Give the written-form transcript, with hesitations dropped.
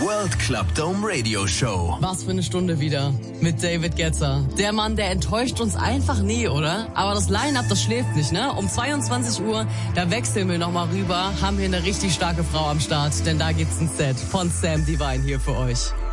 World Club Dome Radio Show. Was für eine Stunde wieder mit David Guetta. Der Mann, der enttäuscht uns einfach nie, oder? Aber das Line-Up, das schläft nicht, ne? Um 22 Uhr, da wechseln wir nochmal rüber, haben hier eine richtig starke Frau am Start, denn da gibt's ein Set von Sam Divine hier für euch.